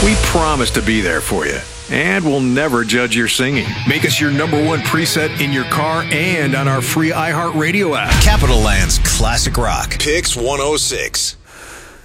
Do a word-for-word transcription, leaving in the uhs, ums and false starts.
We promise to be there for you, and we'll never judge your singing. Make us your number one preset in your car and on our free iHeartRadio app. Capital Land's Classic Rock. Pix one oh six.